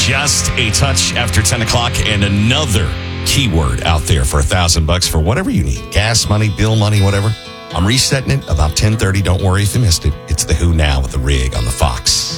just a touch after 10 o'clock and another keyword out there for $1,000 for whatever you need. Gas money, bill money, whatever. I'm resetting it about 10:30. Don't worry if you missed it. It's the Who Now with the Rig on the Fox.